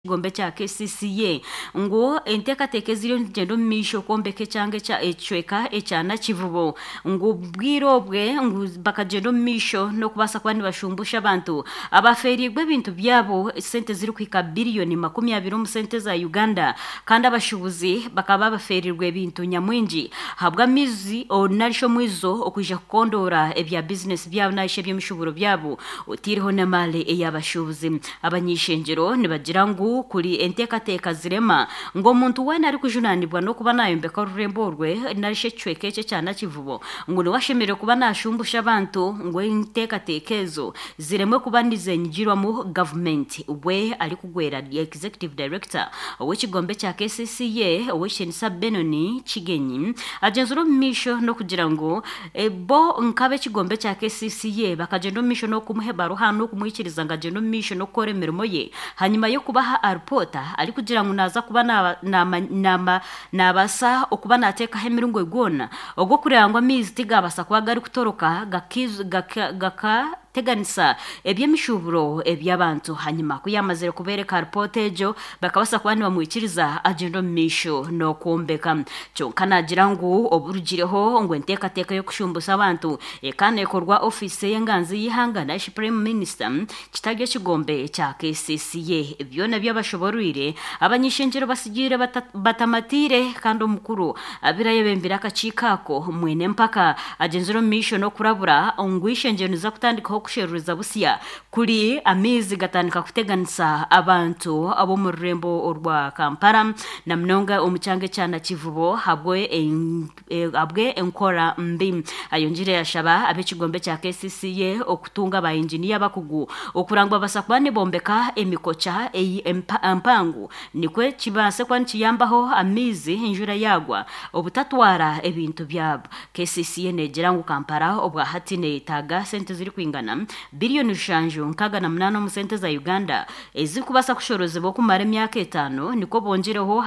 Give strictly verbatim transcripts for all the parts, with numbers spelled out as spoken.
gombe cha K C C A ngo enteka tekeziro ngendo misho kombeke change cha echweka echana chivubo ngo bwirobwe ngo bakagendo misho no kubasa kwani bashumbusha abantu abaferigwe bintu byabo sente ziri kwika billion makumi abiri mu sente za Uganda kandi abashubuzi bakaba baferirwe bintu nyamwinji habwa mizi onarisho mwizo okuje kondora ebya business byabo naishe by'imishuburo byabo utiriho na male eyabashubuzi abanyishengero nibagira ngo kuri enteka teka zirema ngo muntu wena ari kujunanibwa no kuba nayombeka ruremborwe narishe chwekece cyana kivubo ngo niwashemere kuba nashumbusha abantu ngo enteka tekezo ziremwe kuba nizenjirwa mu government we ari kugwera executive director w'ikigombe cya K C C A w'Shenisa Benoni Chigenyi agenzuro misho no kugira ngo ebo nkabe kigombe cya K C C A bakagendo misho no kumuhebaro hano kumwikiriza ngagendo misho no koremeremo ye hanyuma yo kubaha arpota ari kugira ngo naza kuba nama nama nabasa okuba nateka hemirungo igona ogwo kurangwa mizi tigabasa kuba gari kutoroka gakizu gaka, gaka teganisa ebyemishuburo ebyabantu hanyuma kuyamazire kubereka reportejo bakabasa kwani bamwikiriza agendo misho no kumbeka cyo kanagira ngo oburugireho ngo enteka teka yo kushumbusa abantu ekane korwa office yenganzi yihangana shi prime minister kitagye kigombe cya K C C A ebyo nabyo bashoborwire abanyishengero basigire batamatire kandi umukuru abiraye bembira akacikako mwene mpaka agenzuro misho no kurabura ongwishengero za kutandika kusheruza busiya kuri amizi gatanika kuteganisa abantu abo mu Rembo orwa Kampala na mnonga umucyange cyana kivubo habwe en, e, abwe enkora mbi ayonjire yashaba abekigombe cya K C C A okutunga ba engineer bakugu okurangwa basakwane bombeka emikocha eyi empangu nikwe kibase kwanci yambaho amizi injura yagwa obutatwara ebintu byabo K C C A negera ngo Kampala obwa hatine itaga sente ziri kwingana billion shanjo nkaga na mnano mu sente za Uganda ezi kubasa kushoroze bo kumara myaka etano niko bonjireho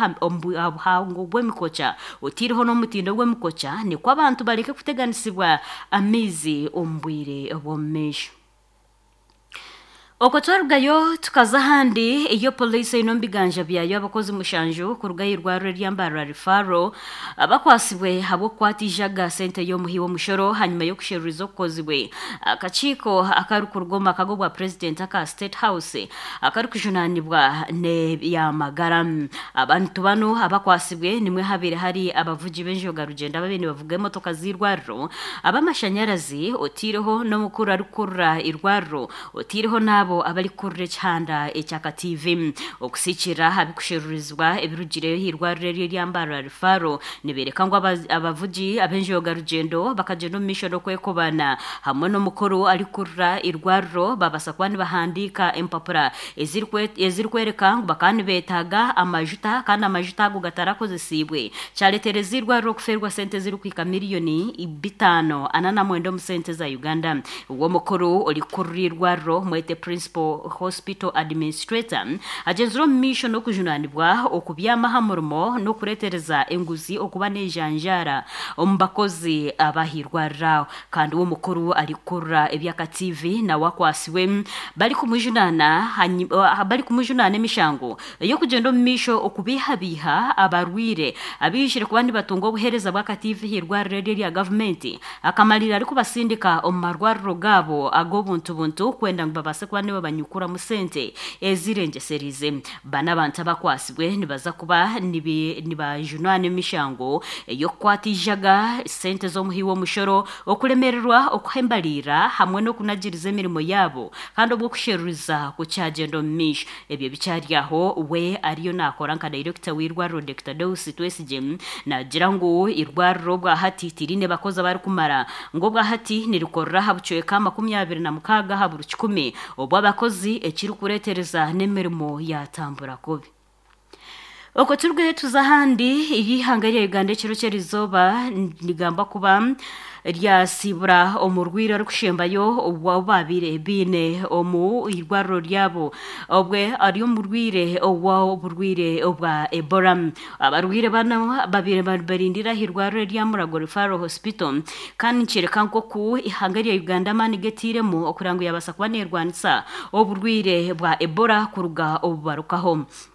hango gwe mikocha utiriho no mutindo gwe mikocha niko abantu bareke kuteganisibwa amizi ombwire obomesho Okotwargayo tukaza handi iyo police inombiganja byayo abakozi mushanjo kurugayi rwa ryambara rifaro abakwasibwe habo kwatijaga sente yo muhiwo mushoro hanyuma yo kusherizo kozibwe akachiko akarukurgoma kagobwa president aka state house akarukujunanibwa ne ya magara abantu bano abakwasibwe nimwe habire hari abavugi benjoga rugenda babene bavuga imotoka zirwaro abamashanyarazi otireho no mukuru arukurra irwaro otireho nabo abali kurre cyanda ecyaka T V okusikira habikusherurizwa ebirugire hirwa rero ryambara rifaro nibereka ngo abavugi abenjoga rugendo bakagendo misho no kwekobana hamwe no mukuru ari kurra irwaro babasa kwani bahandika empapura ezirikwe ezirikwereka ngo bakani betaga amajuta kandi amajuta go gatarakoze sibwe cyaleterezirwa ro kuferwa sente ziri kwika miliyoni bitano anana mwendo mu sente za Uganda uwo mukuru uri kurrirwa ro mwete principal hospital administrator agenzuro mission no kujunanibwa okubyama hamurmo no kuretereza enguzi okuba nejanjara ombakozi abahirwa rawo kandi uwo mukuru ari kurra ebyaka T V na wakwasiwe bari kumujunana bari kumujunana emishango yo kugendo misho okubihabiha abarwire abishire kubandi batungo buhereza bwaka T V hirwa radio ya government akamalira ari kubasindika omarwaro gabo agobuntu buntu kwenda ngabase kwani babanyukura musente ezirengeserize bana bantu abakwasibwe nibaza kuba nibi nibajunane mishango yo kwatijaga sente zo muhiwo mushoro okulemererwa okuhembalira hamwe no kunagiriza emirimo yabo kandi obwo kusheruriza ku cyagendo mish ebyo bicyaryaho we ariyo nakora nka director w'irwaro Doctor Deusi Twesige nagira ngo irwaro bwa hati tirine bakoza bari kumara ngo bwa hati nirikorra habucweka makumyabiri na mukaga haburu kikumi obwa bakozi ekiri kuretereza nemirimo yatambura kobi Oko turwe tuzahandi iyi hangari ya Uganda kiro cyerizoba nigamba kuba ryasibura omurwira rukushembayo obwa babire bine omu irwaro ryabo obwe ari omurwire obwa oburwire obwa Ebola abarwire bana babire barindira hirwaro rya Murago Referral Hospital kandi nchereka nko ku ihangari ya Uganda mani getiremo okurango yabasa kwanerwanisa oburwire bwa Ebola kuruga obubarukaho